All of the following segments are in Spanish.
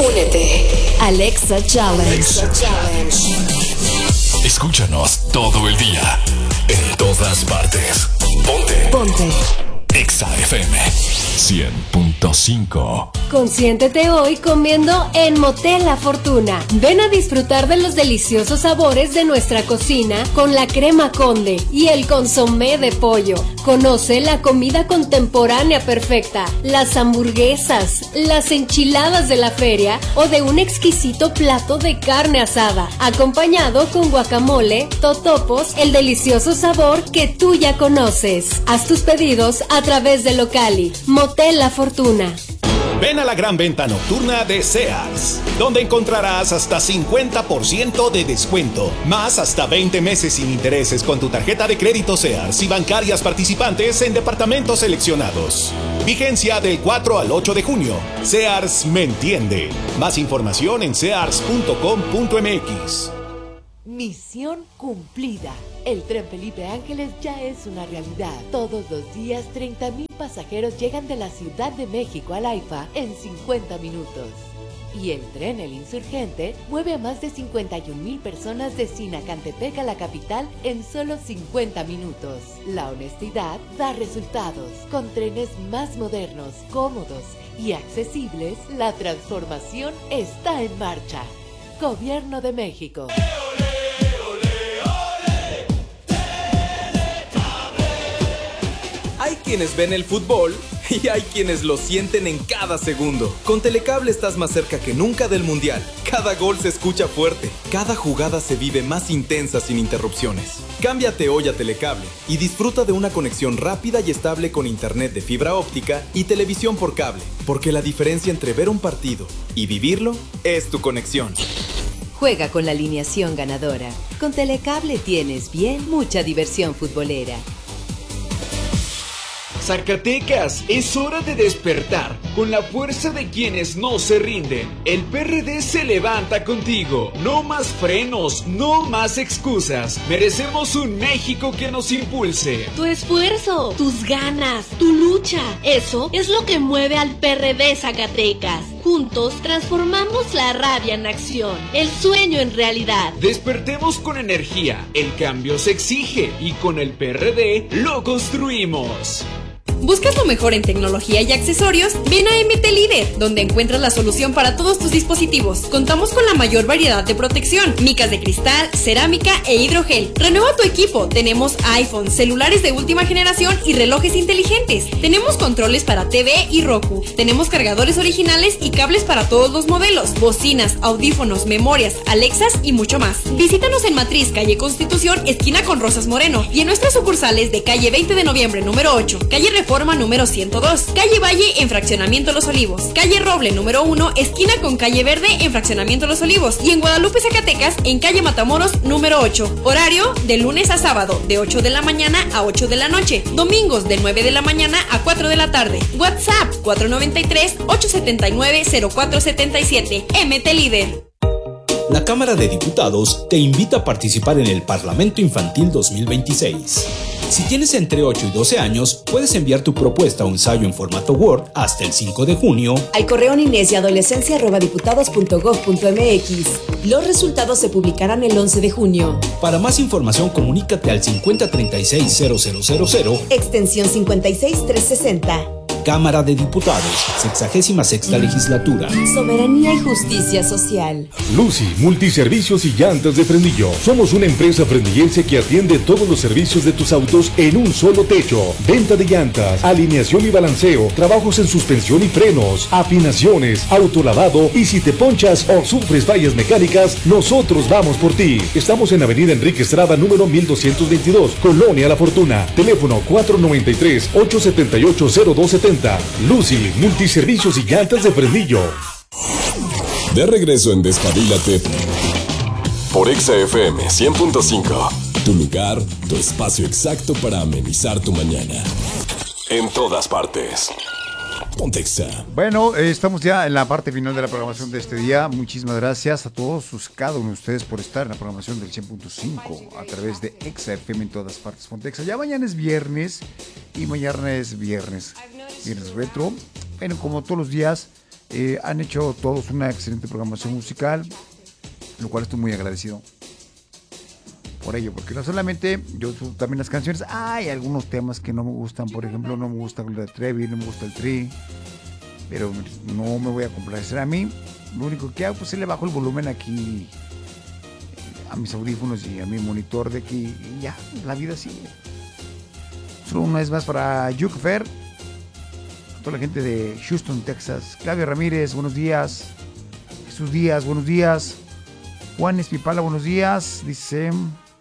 Únete. Alexa Challenge. Escúchanos todo el día, en todas partes. Ponte. Exa FM 100.5. Consiéntete hoy comiendo en Motel La Fortuna. Ven a disfrutar de los deliciosos sabores de nuestra cocina con la crema Conde y el consomé de pollo. Conoce la comida contemporánea perfecta, las hamburguesas, las enchiladas de la feria o de un exquisito plato de carne asada, acompañado con guacamole, totopos, el delicioso sabor que tú ya conoces. Haz tus pedidos a través de Locali. Motel La Fortuna. Ven a la gran venta nocturna de Sears, donde encontrarás hasta 50% de descuento, más hasta 20 meses sin intereses con tu tarjeta de crédito Sears y bancarias participantes en departamentos seleccionados. Vigencia del 4 al 8 de junio. Sears me entiende. Más información en sears.com.mx. Misión cumplida. El tren Felipe Ángeles ya es una realidad. Todos los días 30,000 pasajeros llegan de la Ciudad de México al AIFA en 50 minutos. Y el tren El Insurgente mueve a más de 51,000 personas de Sinacantepec a la capital en solo 50 minutos. La honestidad da resultados. Con trenes más modernos, cómodos y accesibles, la transformación está en marcha. Gobierno de México. Hay quienes ven el fútbol y hay quienes lo sienten en cada segundo. Con Telecable estás más cerca que nunca del Mundial. Cada gol se escucha fuerte, cada jugada se vive más intensa sin interrupciones. Cámbiate hoy a Telecable y disfruta de una conexión rápida y estable con internet de fibra óptica y televisión por cable, porque la diferencia entre ver un partido y vivirlo es tu conexión. Juega con la alineación ganadora. Con Telecable tienes bien mucha diversión futbolera. Zacatecas, es hora de despertar con la fuerza de quienes no se rinden. El PRD se levanta contigo. No más frenos, no más excusas. Merecemos un México que nos impulse. Tu esfuerzo, tus ganas, tu lucha, eso es lo que mueve al PRD Zacatecas. Juntos transformamos la rabia en acción, el sueño en realidad. Despertemos con energía. El cambio se exige y con el PRD lo construimos. ¿Buscas lo mejor en tecnología y accesorios? Ven a MT Líder, donde encuentras la solución para todos tus dispositivos. Contamos con la mayor variedad de protección, micas de cristal, cerámica e hidrogel. Renueva tu equipo. Tenemos iPhone, celulares de última generación y relojes inteligentes. Tenemos controles para TV y Roku. Tenemos cargadores originales y cables para todos los modelos, bocinas, audífonos, memorias, Alexas y mucho más. Visítanos en Matriz, calle Constitución, esquina con Rosas Moreno, y en nuestras sucursales de calle 20 de noviembre número 8, calle Reforma número 102, calle Valle en Fraccionamiento Los Olivos, calle Roble número 1, esquina con calle Verde en Fraccionamiento Los Olivos, y en Guadalupe, Zacatecas, en calle Matamoros número 8. Horario de lunes a sábado de 8 de la mañana a 8 de la noche, domingos de 9 de la mañana a 4 de la tarde. WhatsApp 493-879-0477. MT Líder. La Cámara de Diputados te invita a participar en el Parlamento Infantil 2026. Si tienes entre 8 y 12 años, puedes enviar tu propuesta o ensayo en formato Word hasta el 5 de junio al correo niñezyadolescencia@diputados.gov.mx. Los resultados se publicarán el 11 de junio. Para más información, comunícate al 5036-0000, extensión 56360. Cámara de Diputados, 66ª legislatura. Soberanía y justicia social. Lucy, multiservicios y llantas de Frenillo. Somos una empresa frenillense que atiende todos los servicios de tus autos en un solo techo. Venta de llantas, alineación y balanceo, trabajos en suspensión y frenos, afinaciones, autolavado, y si te ponchas o sufres fallas mecánicas, nosotros vamos por ti. Estamos en Avenida Enrique Estrada, número 1222, Colonia La Fortuna. Teléfono 493-878-0270. Lucy, multiservicios y llantas de Frenillo. De regreso en Despabilate por Exa FM 100.5. Tu lugar, tu espacio exacto para amenizar tu mañana. En todas partes. Ponte Exa. Bueno, estamos ya en la parte final de la programación de este día. Muchísimas gracias a todos, cada uno de ustedes, por estar en la programación del 100.5 a través de Exa FM en todas partes. Ponte Exa. Ya mañana es viernes y mañana es viernes retro. Bueno, como todos los días, Han hecho todos una excelente programación musical, lo cual estoy muy agradecido por ello, porque no solamente yo subo también las canciones, hay algunos temas que no me gustan, por ejemplo, no me gusta el de Trevi, no me gusta el Tri, pero no me voy a complacer a mí. Lo único que hago pues es le bajo el volumen aquí a mis audífonos y a mi monitor de aquí y ya, la vida sigue. Solo una vez más para Yukefer, toda la gente de Houston, Texas. Claudia Ramírez, buenos días. Jesús Díaz, buenos días. Juan Espipala, buenos días. Dice,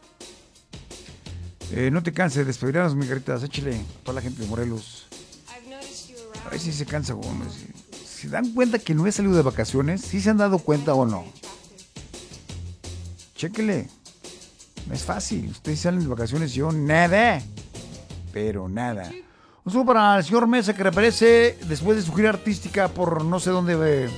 no te canses de despedirnos, mi caritas, échale a toda la gente de Morelos. A ver si se cansa, Gómez. ¿Se dan cuenta que no he salido de vacaciones? ¿Sí se han dado cuenta o no? Chéquele. No es fácil. Ustedes salen de vacaciones y yo nada. Pero nada. Un saludo para el señor Mesa, que reaparece después de su gira artística por no sé dónde.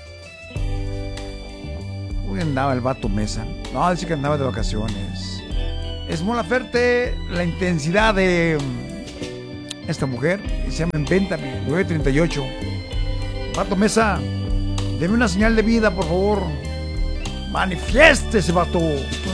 Uy, andaba el vato Mesa. No, dice que andaba de vacaciones. Es Mola Ferte, la intensidad de esta mujer. Y se llama Invéntame, 938. Vato Mesa, deme una señal de vida, por favor. Manifieste ese vato.